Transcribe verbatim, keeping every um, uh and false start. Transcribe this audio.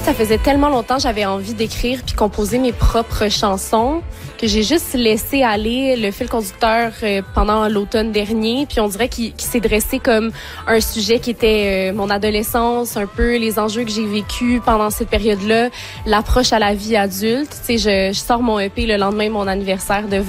Ça faisait tellement longtemps que j'avais envie d'écrire puis composer mes propres chansons que j'ai juste laissé aller le fil conducteur euh, pendant l'automne dernier. Puis on dirait qu'il, qu'il s'est dressé comme un sujet qui était euh, mon adolescence, un peu les enjeux que j'ai vécus pendant cette période-là, l'approche à la vie adulte. Tu sais, je, je sors mon E P le lendemain de mon anniversaire de